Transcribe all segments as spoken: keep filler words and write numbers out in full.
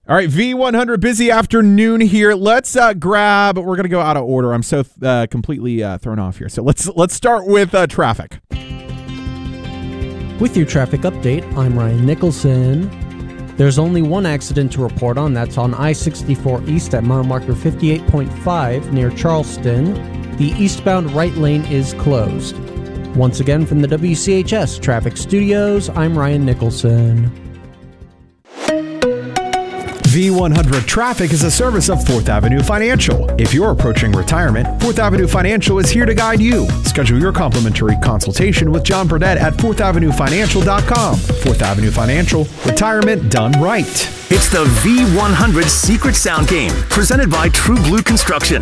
All right, V one hundred, busy afternoon here. Let's uh, grab, we're going to go out of order. I'm so uh, completely uh, thrown off here. So let's let's start with uh, traffic. With your traffic update, I'm Ryan Nicholson. There's only one accident to report on. That's on I sixty-four East at mile marker fifty-eight point five near Charleston. The eastbound right lane is closed. Once again, from the W C H S Traffic Studios, I'm Ryan Nicholson. V one hundred Traffic is a service of Fourth Avenue Financial. If you're approaching retirement, Fourth Avenue Financial is here to guide you. Schedule your complimentary consultation with John Burdett at fourth avenue financial dot com. Fourth Avenue Financial, retirement done right. It's the V one hundred Secret Sound Game, presented by True Blue Construction.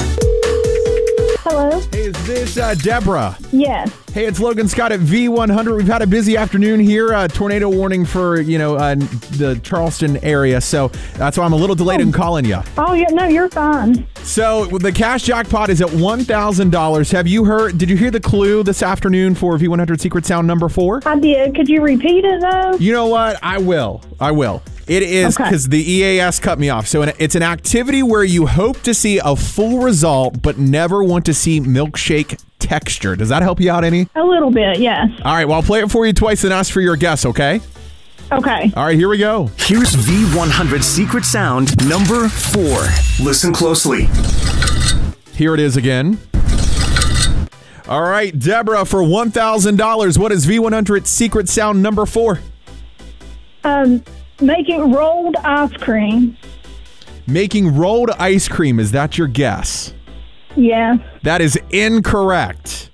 Hello? Hey, is this uh, Deborah? Yes. Hey, it's Logan Scott at V one hundred. We've had a busy afternoon here. Uh, tornado warning for, you know, uh, the Charleston area. So that's why I'm a little delayed oh. in calling you. Oh, yeah, no, you're fine. So the cash jackpot is at one thousand dollars. Have you heard, did you hear the clue this afternoon for V one hundred Secret Sound number four? I did. Could you repeat it, though? You know what? I will. I will. It is because okay. the E A S cut me off. So it's an activity where you hope to see a full result, but never want to see milkshake texture. Does that help you out any? A little bit, yes. All right, well, I'll play it for you twice and ask for your guess, okay? Okay. All right, here we go. Here's V one hundred Secret Sound number four. Listen closely. Here it is again. All right, Deborah, for one thousand dollars, what is V one hundred Secret Sound number four? Um... Making rolled ice cream. Making rolled ice cream. Is that your guess? Yes. That is incorrect.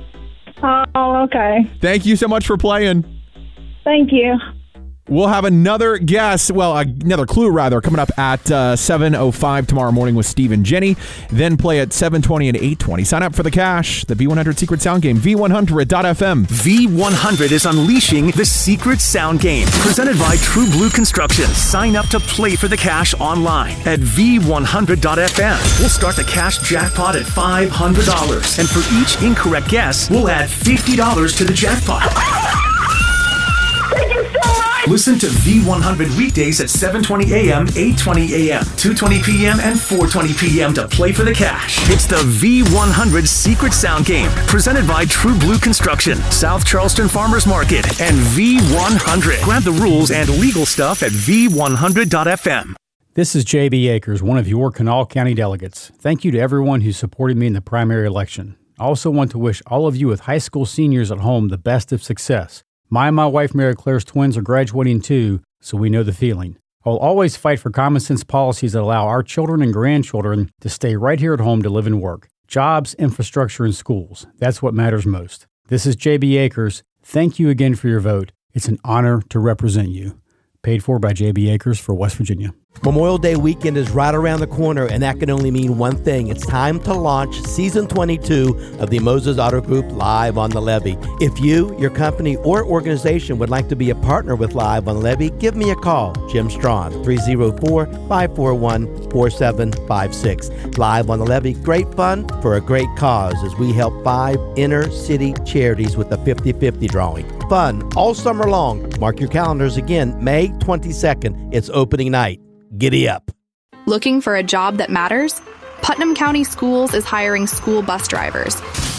Oh, okay. Thank you so much for playing. Thank you. We'll have another guess, well, another clue, rather, coming up at uh, seven oh five tomorrow morning with Steve and Jenny. Then play at seven twenty and eight twenty. Sign up for the cash, the V one hundred Secret Sound Game, V one hundred dot f m. V one hundred is unleashing the Secret Sound Game, presented by True Blue Construction. Sign up to play for the cash online at V one hundred dot f m. We'll start the cash jackpot at five hundred dollars. And for each incorrect guess, we'll add fifty dollars to the jackpot. Thank you so much! Listen to V one hundred weekdays at seven twenty a m, eight twenty a m, two twenty p m, and four twenty p m to play for the cash. It's the V one hundred Secret Sound Game, presented by True Blue Construction, South Charleston Farmers Market, and V one hundred. Grab the rules and legal stuff at V one hundred dot f m. This is J B Akers, one of your Kanawha County delegates. Thank you to everyone who supported me in the primary election. I also want to wish all of you with high school seniors at home the best of success. My and my wife, Mary Claire's twins, are graduating too, so we know the feeling. I'll always fight for common sense policies that allow our children and grandchildren to stay right here at home to live and work. Jobs, infrastructure, and schools. That's what matters most. This is J B Akers. Thank you again for your vote. It's an honor to represent you. Paid for by J B Akers for West Virginia. Memorial Day weekend is right around the corner, and that can only mean one thing. It's time to launch Season twenty-two of the Moses Auto Group Live on the Levee. If you, your company, or organization would like to be a partner with Live on the Levee, give me a call. Jim Strawn, three oh four, five four one, four seven five six. Live on the Levee, great fun for a great cause as we help five inner-city charities with a fifty-fifty drawing. Fun all summer long. Mark your calendars again, May twenty-second. It's opening night. Giddy up. Looking for a job that matters? Putnam County Schools is hiring school bus drivers.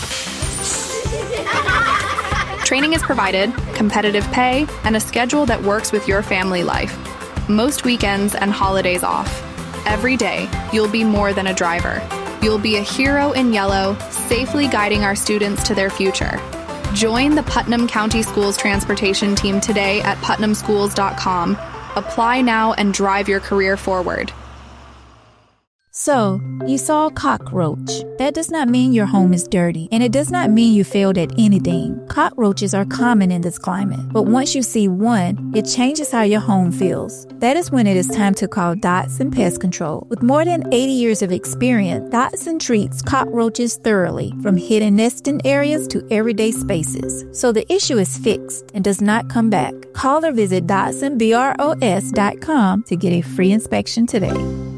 Training is provided, competitive pay, and a schedule that works with your family life. Most weekends and holidays off. Every day, you'll be more than a driver. You'll be a hero in yellow, safely guiding our students to their future. Join the Putnam County Schools transportation team today at putnam schools dot com. Apply now and drive your career forward. So, you saw a cockroach. That does not mean your home is dirty, and it does not mean you failed at anything. Cockroaches are common in this climate, but once you see one, it changes how your home feels. That is when it is time to call Dotson Pest Control. With more than eighty years of experience, Dotson treats cockroaches thoroughly, from hidden nesting areas to everyday spaces. So the issue is fixed and does not come back. Call or visit Dotson Bros dot com to get a free inspection today.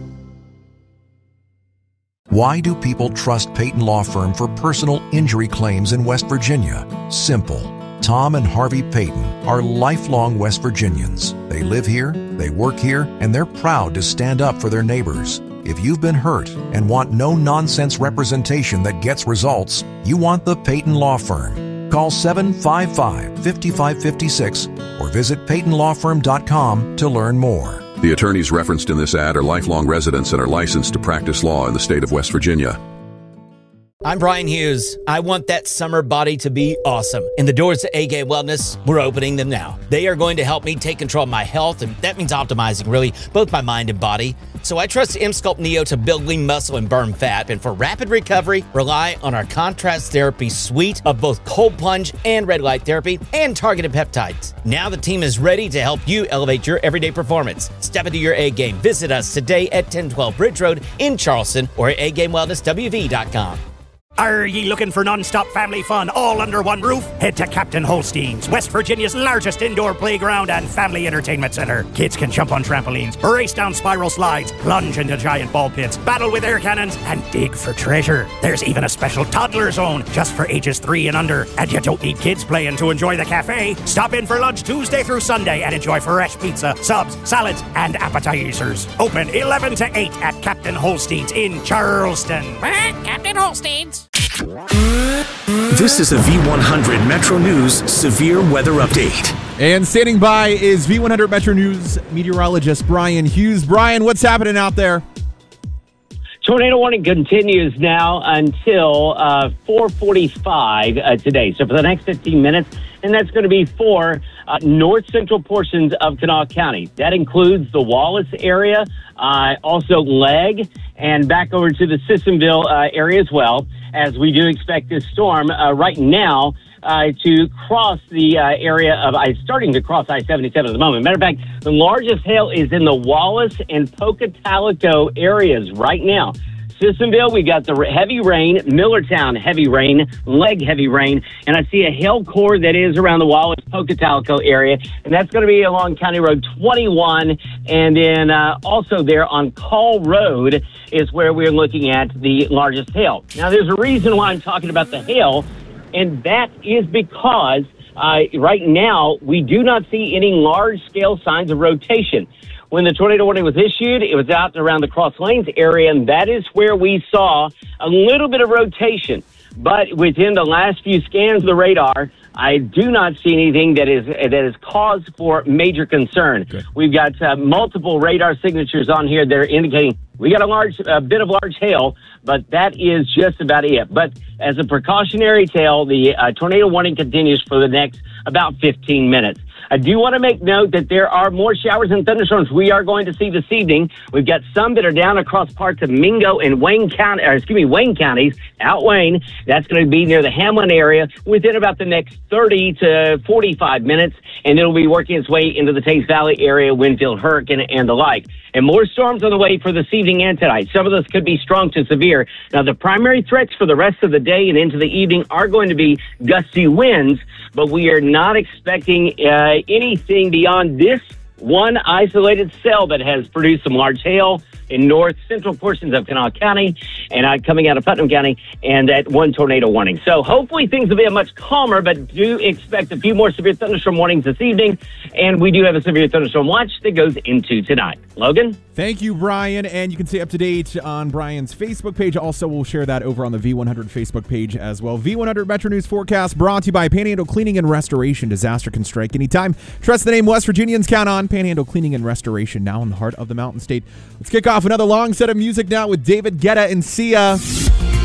Why do people trust Peyton Law Firm for personal injury claims in West Virginia? Simple. Tom and Harvey Payton are lifelong West Virginians. They live here, they work here, and they're proud to stand up for their neighbors. If you've been hurt and want no-nonsense representation that gets results, you want the Payton Law Firm. Call seven five five, five five five six or visit payton law firm dot com to learn more. The attorneys referenced in this ad are lifelong residents and are licensed to practice law in the state of West Virginia. I'm Brian Hughes. I want that summer body to be awesome. And the doors to A-Game Wellness, we're opening them now. They are going to help me take control of my health, and that means optimizing, really, both my mind and body. So I trust M-Sculpt Neo to build lean muscle and burn fat. And for rapid recovery, rely on our contrast therapy suite of both cold plunge and red light therapy and targeted peptides. Now the team is ready to help you elevate your everyday performance. Step into your A-game. Visit us today at ten twelve Bridge Road in Charleston or at a game wellness w v dot com. Are ye looking for non-stop family fun all under one roof? Head to Captain Holstein's, West Virginia's largest indoor playground and family entertainment center. Kids can jump on trampolines, race down spiral slides, plunge into giant ball pits, battle with air cannons, and dig for treasure. There's even a special toddler zone just for ages three and under. And you don't need kids playing to enjoy the cafe. Stop in for lunch Tuesday through Sunday and enjoy fresh pizza, subs, salads, and appetizers. Open eleven to eight at Captain Holstein's in Charleston. Captain Holstein's. This is a V one hundred Metro News severe weather update. And standing by is V one hundred Metro News meteorologist Brian Hughes. Brian, what's happening out there? Tornado warning continues now until uh, four forty-five uh, today. So for the next fifteen minutes, and that's going to be for uh, north central portions of Kanawha County. That includes the Wallace area, uh, also Legg, and back over to the Sissonville uh, area as well, as we do expect this storm uh, right now uh, to cross the uh, area of, uh, starting to cross I seventy-seven at the moment. Matter of fact, the largest hail is in the Wallace and Pocatalico areas right now. Sissonville, we got the heavy rain, Millertown, heavy rain, Legg, heavy rain, and I see a hail core that is around the Wallace, Pocatalico area, and that's going to be along County Road twenty-one, and then uh, also there on Call Road is where we're looking at the largest hail. Now, there's a reason why I'm talking about the hail, and that is because uh, right now we do not see any large-scale signs of rotation. When the tornado warning was issued, it was out around the Cross Lanes area, and that is where we saw a little bit of rotation. But within the last few scans of the radar, I do not see anything that is that is cause for major concern. Good. We've got uh, multiple radar signatures on here that are indicating we got a large, a bit of large hail, but that is just about it. But as a precautionary tale, the uh, tornado warning continues for the next about fifteen minutes. I do want to make note that there are more showers and thunderstorms we are going to see this evening. We've got some that are down across parts of Mingo and Wayne County, or excuse me, Wayne counties, out Wayne. That's going to be near the Hamlin area within about the next thirty to forty-five minutes, and it'll be working its way into the Taze Valley area, Winfield, Hurricane, and the like. And more storms on the way for this evening and tonight. Some of those could be strong to severe. Now, the primary threats for the rest of the day and into the evening are going to be gusty winds, but we are not expecting uh, anything beyond this one isolated cell that has produced some large hail in north central portions of Kanawha County and uh, coming out of Putnam County, and that one tornado warning. So hopefully things will be much calmer, but do expect a few more severe thunderstorm warnings this evening, and we do have a severe thunderstorm watch that goes into tonight. Logan? Thank you, Brian, and you can stay up to date on Brian's Facebook page. Also, we'll share that over on the V one hundred Facebook page as well. V one hundred Metro News forecast brought to you by Panhandle Cleaning and Restoration. Disaster can strike anytime. Trust the name West Virginians count on. Panhandle Cleaning and Restoration, now in the heart of the Mountain State. Let's kick off another long set of music now with David Guetta and Sia.